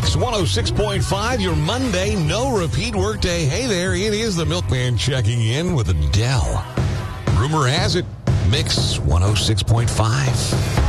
Mix 106.5, your Monday no repeat workday. Hey there, it is the Milkman checking in with Adele. Rumor has it, Mix 106.5.